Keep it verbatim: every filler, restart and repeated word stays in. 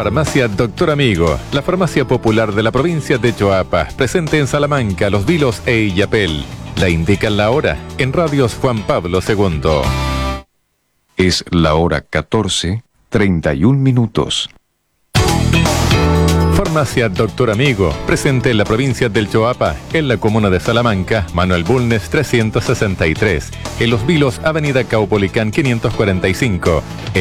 Farmacia Doctor Amigo, la farmacia popular de la provincia de Choapa, presente en Salamanca, Los Vilos e Illapel. La indican la hora en Radios Juan Pablo segundo. Es la hora catorce, treinta y un minutos. Farmacia Doctor Amigo, presente en la provincia del Choapa, en la comuna de Salamanca, Manuel Bulnes trescientos sesenta y tres, en Los Vilos, Avenida Caupolicán quinientos cuarenta y cinco,